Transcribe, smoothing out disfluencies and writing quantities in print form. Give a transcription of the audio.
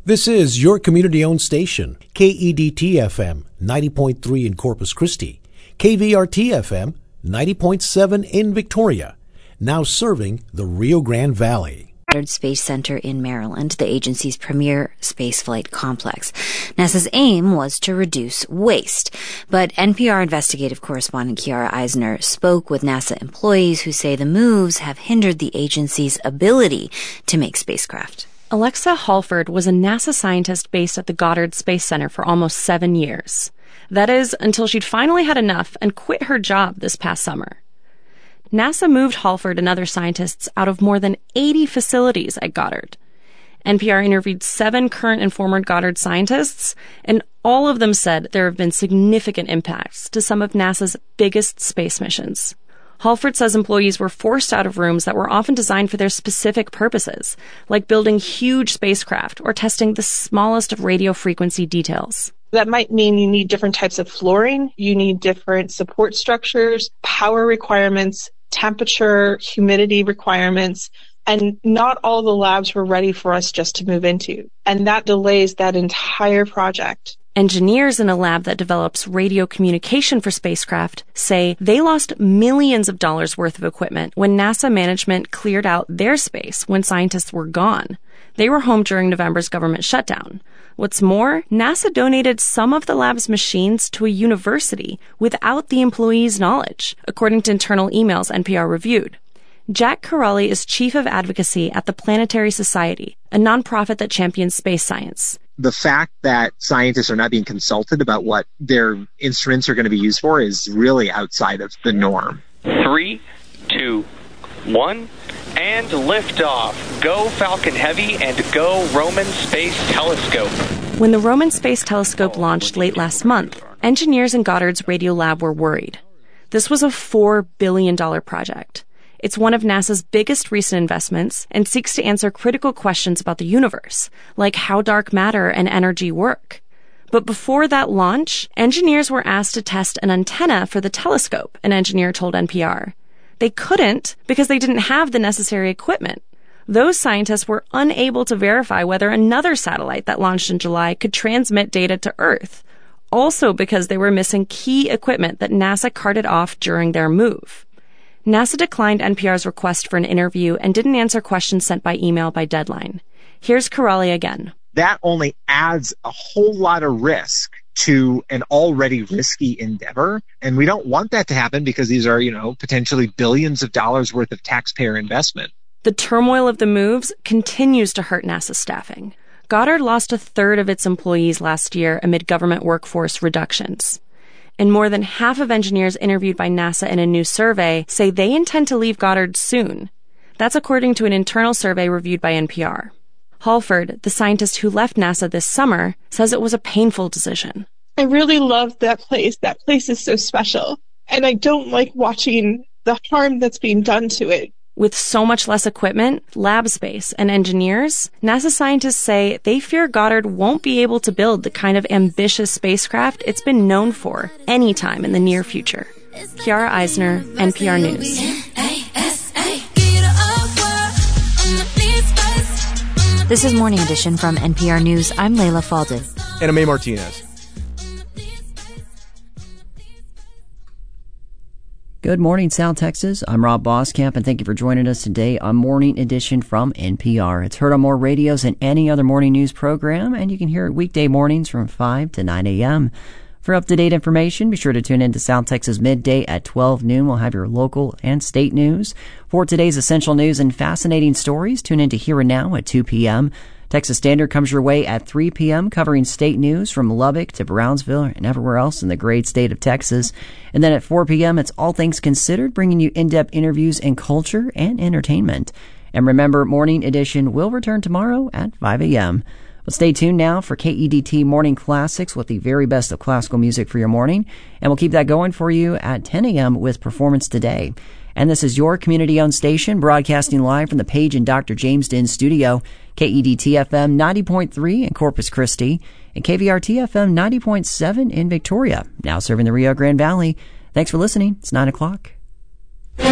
This is your community-owned station, KEDT-FM 90.3 in Corpus Christi, KVRT-FM 90.7 in Victoria, now serving the Rio Grande Valley. Goddard Space Center in Maryland, the agency's premier spaceflight complex. NASA's aim was to reduce waste, but NPR investigative correspondent Kiara Eisner spoke with NASA employees who say the moves have hindered the agency's ability to make spacecraft. Alexa Halford was a NASA scientist based at the Goddard Space Center for almost 7 years. That is, until she'd finally had enough and quit her job this past summer. NASA moved Halford and other scientists out of more than 80 facilities at Goddard. NPR interviewed 7 current and former Goddard scientists, and all of them said there have been significant impacts to some of NASA's biggest space missions. Halford says employees were forced out of rooms that were often designed for their specific purposes, like building huge spacecraft or testing the smallest of radio frequency details. That might mean you need different types of flooring, you need different support structures, power requirements, temperature, humidity requirements, and not all the labs were ready for us just to move into. And that delays that entire project. Engineers in a lab that develops radio communication for spacecraft say they lost millions of dollars worth of equipment when NASA management cleared out their space when scientists were gone. They were home during November's government shutdown. What's more, NASA donated some of the lab's machines to a university without the employees' knowledge, according to internal emails NPR reviewed. Jack Corelli is chief of advocacy at the Planetary Society, a nonprofit that champions space science. The fact that scientists are not being consulted about what their instruments are going to be used for is really outside of the norm. 3, 2, 1, and liftoff. Go Falcon Heavy and go Roman Space Telescope. When the Roman Space Telescope launched late last month, engineers in Goddard's radio lab were worried. This was a $4 billion project. It's one of NASA's biggest recent investments and seeks to answer critical questions about the universe, like how dark matter and energy work. But before that launch, engineers were asked to test an antenna for the telescope, an engineer told NPR. They couldn't because they didn't have the necessary equipment. Those scientists were unable to verify whether another satellite that launched in July could transmit data to Earth, also because they were missing key equipment that NASA carted off during their move. NASA declined NPR's request for an interview and didn't answer questions sent by email by deadline. Here's Corelli again. That only adds a whole lot of risk to an already risky endeavor. And we don't want that to happen because these are, potentially billions of dollars worth of taxpayer investment. The turmoil of the moves continues to hurt NASA staffing. Goddard lost a third of its employees last year amid government workforce reductions. And more than half of engineers interviewed by NASA in a new survey say they intend to leave Goddard soon. That's according to an internal survey reviewed by NPR. Halford, the scientist who left NASA this summer, says it was a painful decision. I really love that place. That place is so special. And I don't like watching the harm that's being done to it. With so much less equipment, lab space, and engineers, NASA scientists say they fear Goddard won't be able to build the kind of ambitious spacecraft it's been known for anytime in the near future. Kiara Eisner, NPR News. This is Morning Edition from NPR News. I'm Layla Faldin. And I'm May Martinez. Good morning, South Texas. I'm Rob Boskamp, and thank you for joining us today on Morning Edition from NPR. It's heard on more radios than any other morning news program, and you can hear it weekday mornings from 5 to 9 a.m. For up-to-date information, be sure to tune in to South Texas Midday at 12 noon. We'll have your local and state news. For today's essential news and fascinating stories, tune in to Here and Now at 2 p.m. Texas Standard comes your way at 3 p.m., covering state news from Lubbock to Brownsville and everywhere else in the great state of Texas. And then at 4 p.m., it's All Things Considered, bringing you in-depth interviews in culture and entertainment. And remember, Morning Edition will return tomorrow at 5 a.m. Well, stay tuned now for KEDT Morning Classics with the very best of classical music for your morning. And we'll keep that going for you at 10 a.m. with Performance Today. And this is your community-owned station, broadcasting live from the Page and Dr. James Dinn studio, KEDT-FM 90.3 in Corpus Christi, and KVRT-FM 90.7 in Victoria, now serving the Rio Grande Valley. Thanks for listening. It's 9 o'clock.